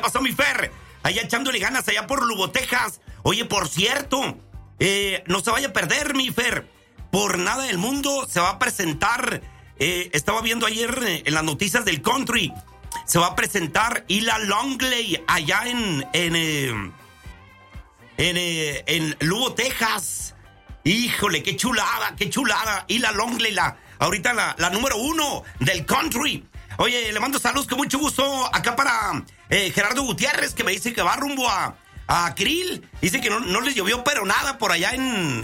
pasó, mi Fer? Allá echándole ganas, allá por Lugo, Texas. Oye, por cierto, no se vaya a perder, mi Fer. Por nada del mundo se va a presentar, estaba viendo ayer en las noticias del country, se va a presentar Ila Longley allá en Lugo, Texas. Híjole, qué chulada. Ila Longley, ahorita la número 1 del country. Oye, le mando saludos con mucho gusto acá para Gerardo Gutiérrez, que me dice que va rumbo a Krill. Dice que no les llovió pero nada por allá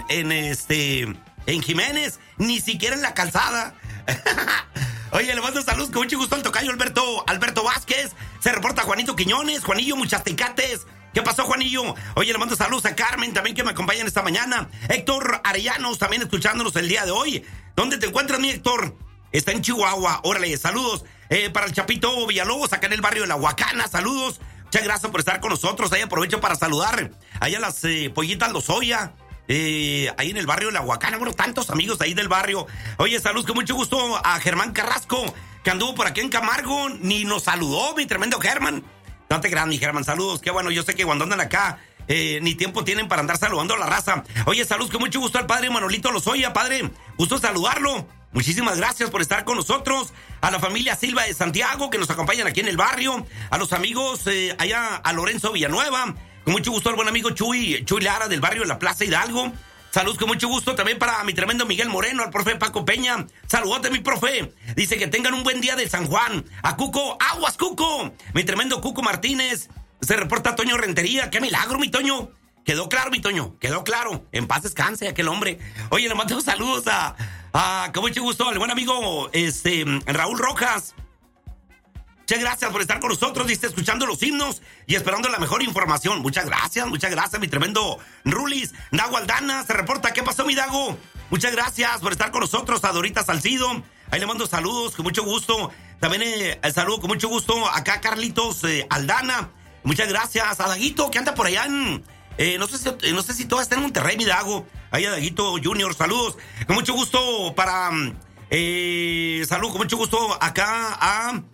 en Jiménez, ni siquiera en la calzada. Oye, le mando saludos con mucho gusto al tocayo Alberto Vázquez. Se reporta Juanito Quiñones, Juanillo Muchastecates. ¿Qué pasó, Juanillo? Oye, le mando saludos a Carmen también, que me acompañan esta mañana. Héctor Arellanos también escuchándonos el día de hoy. ¿Dónde te encuentras, mi Héctor? Está en Chihuahua. Órale, saludos para el Chapito Villalobos, acá en el barrio de La Huacana. Saludos. Muchas gracias por estar con nosotros. Ahí aprovecho para saludar allá las pollitas Lozoya. Ahí en el barrio de La Huacana. Bueno, tantos amigos ahí del barrio. Oye, saludos con mucho gusto a Germán Carrasco, que anduvo por aquí en Camargo. Ni nos saludó, mi tremendo Germán. No te creas, mi Germán, saludos. Qué bueno, yo sé que cuando andan acá ni tiempo tienen para andar saludando a la raza. Oye, saludos con mucho gusto al padre Manolito Lozoya. Padre, gusto saludarlo. Muchísimas gracias por estar con nosotros. A la familia Silva de Santiago, que nos acompañan aquí en el barrio. A los amigos allá, a Lorenzo Villanueva. Con mucho gusto al buen amigo Chuy Lara del barrio de la Plaza Hidalgo. Saludos con mucho gusto también para mi tremendo Miguel Moreno, al profe Paco Peña. Saludote, mi profe. Dice que tengan un buen día de San Juan. A Cuco, aguas, Cuco. Mi tremendo Cuco Martínez. Se reporta Toño Rentería. ¡Qué milagro, mi Toño! Quedó claro, mi Toño. Quedó claro. En paz descanse aquel hombre. Oye, le mando saludos con mucho gusto al buen amigo Raúl Rojas. Muchas gracias por estar con nosotros, dice, escuchando los himnos y esperando la mejor información. Muchas gracias, mi tremendo Rulis. Dago Aldana se reporta. ¿Qué pasó, mi Dago? Muchas gracias por estar con nosotros. A Dorita Salcido, ahí le mando saludos con mucho gusto. También saludo con mucho gusto acá a Carlitos Aldana. Muchas gracias. A Daguito, que anda por allá en... no sé si todo está en Monterrey, mi Dago. Ahí a Daguito Junior, saludos. Con mucho gusto para... saludos con mucho gusto acá a...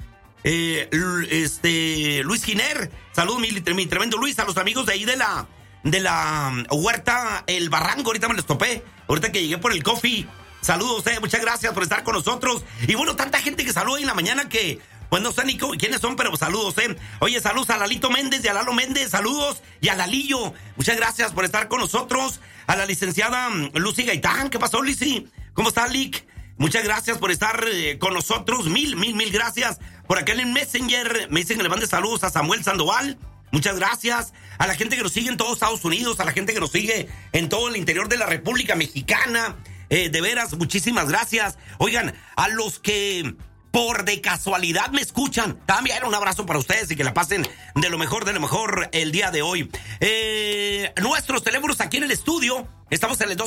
Luis Giner. Saludos, mi tremendo Luis. A los amigos de ahí de la Huerta El Barranco. Ahorita me les topé, ahorita que llegué por el coffee. Saludos, muchas gracias por estar con nosotros. Y bueno, tanta gente que saluda en la mañana que pues no sé ni quiénes son, pero saludos, Oye, saludos a Lalito Méndez y a Lalo Méndez, saludos. Y a Lalillo, muchas gracias por estar con nosotros. A la licenciada Lucy Gaitán. ¿Qué pasó, Lucy? ¿Cómo está, Lick? Muchas gracias por estar con nosotros. Mil gracias. Por acá en el Messenger me dicen que le mande saludos a Samuel Sandoval. Muchas gracias. A la gente que nos sigue en todo Estados Unidos, a la gente que nos sigue en todo el interior de la República Mexicana. De veras, muchísimas gracias. Oigan, a los que por de casualidad me escuchan, también un abrazo para ustedes y que la pasen de lo mejor el día de hoy. Nuestros teléfonos aquí en el estudio, estamos en el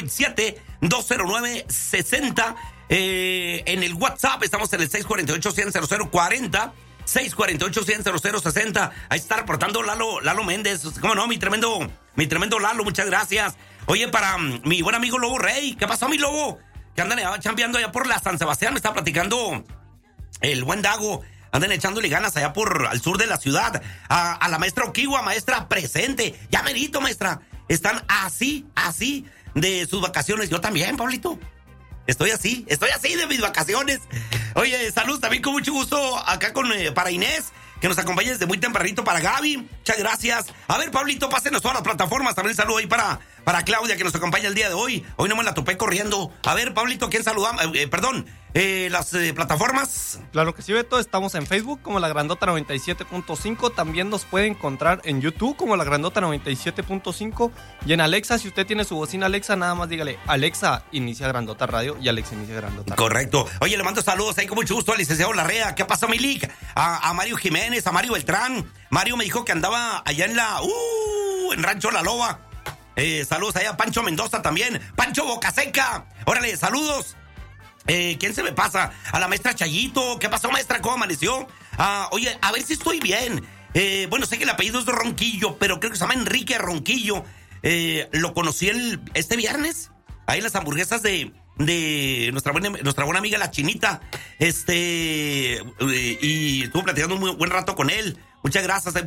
205-27-209-60. En el WhatsApp estamos en el 648-100-0040. 648-100-0060. Ahí está reportando Lalo Méndez. ¿Cómo no? Mi tremendo Lalo, muchas gracias. Oye, para mi buen amigo Lobo Rey. ¿Qué pasó, mi Lobo? Que andan chambeando allá por la San Sebastián. Me está platicando el buen Dago. Andan echándole ganas allá al sur de la ciudad. A la maestra Oquiwa, maestra presente. Ya merito, maestra. Están así de sus vacaciones. Yo también, Pablito. Estoy así de mis vacaciones. Oye, saludos también con mucho gusto acá para Inés, que nos acompaña desde muy tempranito, para Gaby. Muchas gracias. A ver, Pablito, pásenos todas las plataformas. También saludo ahí para Claudia, que nos acompaña el día de hoy. Hoy no me la topé corriendo. A ver, Pablito, ¿quién saludamos? Las plataformas. Claro que sí, Beto. Estamos en Facebook como La Grandota 97.5. También nos puede encontrar en YouTube como La Grandota 97.5. Y en Alexa, si usted tiene su bocina Alexa, nada más dígale: Alexa, inicia Grandota Radio, y Alexa inicia Grandota Radio. Correcto. Oye, le mando saludos ahí con mucho gusto al licenciado Larrea. ¿Qué pasó, Milik? A Mario Jiménez, a Mario Beltrán. Mario me dijo que andaba allá en Rancho La Loba. Saludos allá a Pancho Mendoza también. Pancho Bocaseca. Órale, saludos. ¿Quién se me pasa? A la maestra Chayito. ¿Qué pasó, maestra? ¿Cómo amaneció? Oye, a ver si estoy bien. Bueno, sé que el apellido es de Ronquillo, pero creo que se llama Enrique Ronquillo. Lo conocí este viernes. Ahí las hamburguesas de nuestra buena amiga la Chinita. Y estuve platicando un muy buen rato con él. Muchas gracias